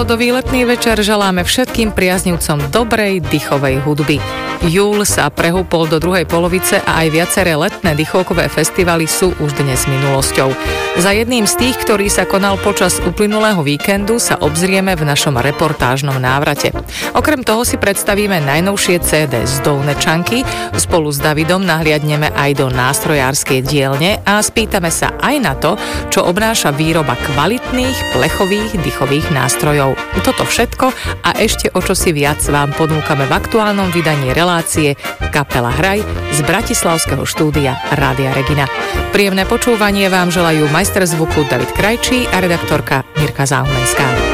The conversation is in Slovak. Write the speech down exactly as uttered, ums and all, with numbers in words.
pohodový letný večer želáme všetkým priaznivcom dobrej dýchovej hudby. Júl sa prehúpol do druhej polovice a aj viaceré letné dýchovkové festivaly sú už dnes minulosťou. Za jedným z tých, ktorý sa konal počas uplynulého víkendu, sa obzrieme v našom reportážnom návrate. Okrem toho si predstavíme najnovšie cé dé z Dounečanky, spolu s Davidom nahliadneme aj do nástrojárskej dielne a spýtame sa aj na to, čo obnáša výroba kvalitných plechových dýchových nástrojov. Toto všetko a ešte o čosi viac vám ponúkame v aktuálnom vydaní relácie Kapela Hraj z bratislavského štúdia Rádia Regina. Príjemné počúvanie vám želajú majster zvuku David Krajčí a redaktorka Mirka Záhumenská.